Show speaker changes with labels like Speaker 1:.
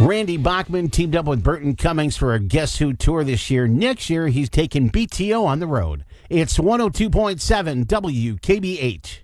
Speaker 1: Randy Bachman teamed up with Burton Cummings for a Guess Who tour this year. Next year, he's taking BTO on the road. It's 102.7 WKBH.